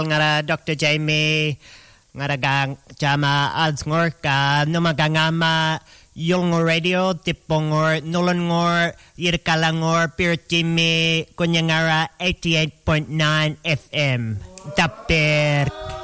ngara Dr. Jamie ngara gang jama alsngor ka numagangama Yolngor Radio tipongor nulongor yirkalangor pirtimi kunyangara 88.9 FM Dapper